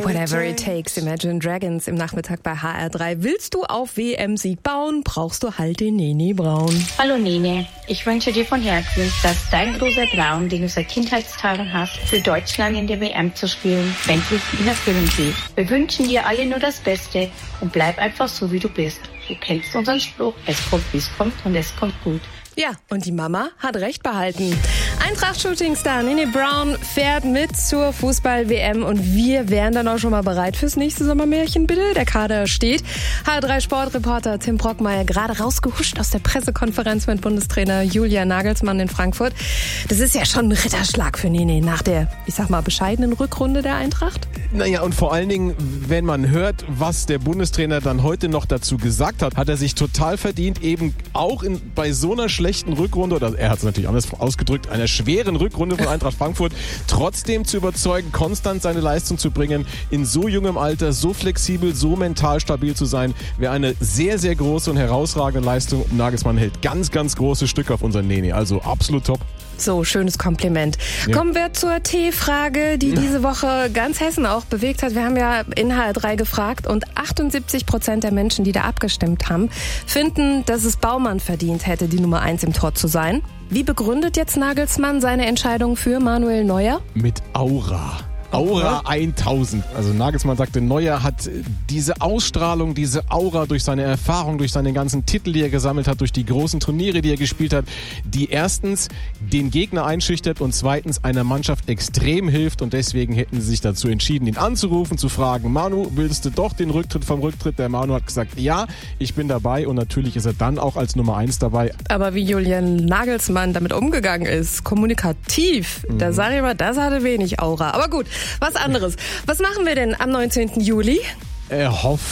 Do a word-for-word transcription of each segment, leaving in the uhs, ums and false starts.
Whatever it takes, Imagine Dragons im Nachmittag bei H R drei. Willst du auf W M-Sieg bauen, brauchst du halt den Nene Braun. Hallo Nene, ich wünsche dir von Herzen, dass dein großer Traum, den du seit Kindheitstagen hast, für Deutschland in der W M zu spielen, endlich in Erfüllung geht. Wir wünschen dir alle nur das Beste und bleib einfach so, wie du bist. Du kennst unseren Spruch, es kommt, wie es kommt und es kommt gut. Ja, und die Mama hat recht behalten. Eintracht-Shootingstar Nene Braun fährt mit zur Fußball-W M und wir wären dann auch schon mal bereit fürs nächste Sommermärchen, bitte. Der Kader steht. H R drei Sportreporter Tim Brockmeier gerade rausgehuscht aus der Pressekonferenz mit Bundestrainer Julian Nagelsmann in Frankfurt. Das ist ja schon ein Ritterschlag für Nene nach der, ich sag mal, bescheidenen Rückrunde der Eintracht. Naja, und vor allen Dingen, wenn man hört, was der Bundestrainer dann heute noch dazu gesagt hat, hat er sich total verdient, eben auch in, bei so einer schlechten Rückrunde, oder er hat es natürlich anders ausgedrückt, einer schweren Rückrunde von Eintracht Frankfurt, trotzdem zu überzeugen, konstant seine Leistung zu bringen, in so jungem Alter, so flexibel, so mental stabil zu sein, wäre eine sehr, sehr große und herausragende Leistung. Nagelsmann hält ganz, ganz große Stücke auf unseren Nene, also absolut top. So, schönes Kompliment. Ja. Kommen wir zur T-Frage, die diese Woche ganz Hessen auch bewegt hat. Wir haben ja in H R drei gefragt und achtundsiebzig Prozent der Menschen, die da abgestimmt haben, finden, dass es Baumann verdient hätte, die Nummer eins im Tor zu sein. Wie begründet jetzt Nagelsmann seine Entscheidung für Manuel Neuer? Mit Aura. Aura tausend. Also Nagelsmann sagte, Neuer hat diese Ausstrahlung, diese Aura durch seine Erfahrung, durch seine ganzen Titel, die er gesammelt hat, durch die großen Turniere, die er gespielt hat, die erstens den Gegner einschüchtert und zweitens einer Mannschaft extrem hilft. Und deswegen hätten sie sich dazu entschieden, ihn anzurufen, zu fragen, Manu, willst du doch den Rücktritt vom Rücktritt? Der Manu hat gesagt, ja, ich bin dabei und natürlich ist er dann auch als Nummer eins dabei. Aber wie Julian Nagelsmann damit umgegangen ist, kommunikativ, mhm. da sage ich mal, das hatte wenig Aura. Aber gut. Was anderes. Was machen wir denn am neunzehnten Juli? Äh,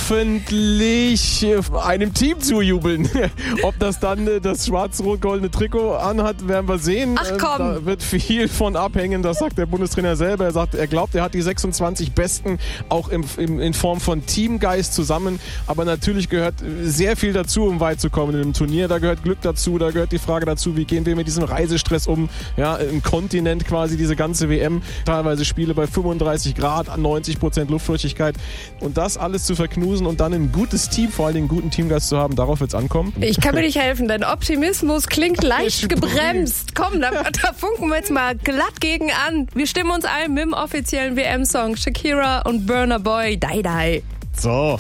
hoffentlich einem Team zujubeln. Ob das dann äh, das schwarz-rot-goldene Trikot anhat, werden wir sehen. Ach komm. Ähm, da wird viel von abhängen, das sagt der Bundestrainer selber. Er sagt, er glaubt, er hat die sechsundzwanzig Besten auch im, im, in Form von Teamgeist zusammen. Aber natürlich gehört sehr viel dazu, um weit zu kommen in einem Turnier. Da gehört Glück dazu, da gehört die Frage dazu, wie gehen wir mit diesem Reisestress um. Ja, im Kontinent quasi diese ganze W M. Teilweise Spiele bei fünfunddreißig Grad, neunzig Prozent Luftfeuchtigkeit. Und das alles zu verknusen und dann ein gutes Team, vor allem einen guten Teamgeist zu haben, darauf wird es ankommen. Ich kann mir nicht helfen, dein Optimismus klingt leicht gebremst. Komm, da, da funken wir jetzt mal glatt gegen an. Wir stimmen uns ein mit dem offiziellen W M-Song Shakira und Burna Boy, Die Die. So.